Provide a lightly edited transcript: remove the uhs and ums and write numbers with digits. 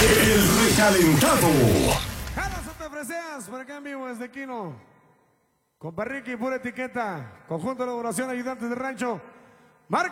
El recalentado. Jalas te freseas por acá en vivo desde Quino. Con Ricky, pura etiqueta. Conjunto de elaboración, ayudantes de rancho.